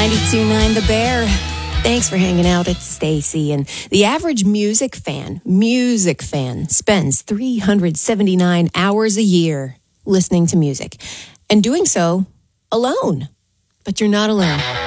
92.9 The Bear. Thanks for hanging out. It's Stacy. And the average music fan spends 379 hours a year listening to music and doing so alone. But you're not alone.